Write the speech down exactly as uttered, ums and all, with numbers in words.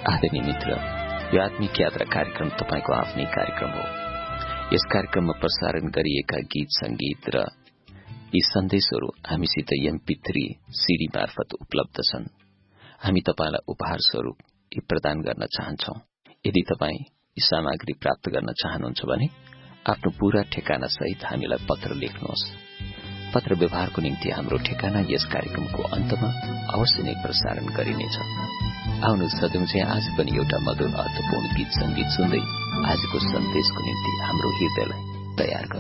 आदरणीय मित्र, यो आत्मिक यात्रा कार्यक्रम तपाईको आफ्नै कार्यक्रम हो। यस कार्यक्रममा प्रसारण गरिएका गीत संगीत र यी सन्देशहरू हामीसित एमपी थ्री सीडी मार्फत उपलब्ध छन्। हामी तपाईलाई उपहार स्वरूप यी प्रदान गर्न चाहन्छौं। यदि तपाई यी सामग्री प्राप्त गर्न चाहनुहुन्छ भने आफ्नो पूरा ठेगाना सहित हामीलाई पत्र लेख्नुहोस्। पत्र व्यवहारको निम्ति हाम्रो ठेगाना यस कार्यक्रमको अन्तमा अवश्य नै प्रसारण गरिनेछ। आउनुहोस् सधैँ चाहिँ आज पनि एउटा मधुर अर्थपूर्ण गीत संगीत सुन्दै आजको सन्देशको निम्ति हाम्रो हृदयलाई तयार गरौं।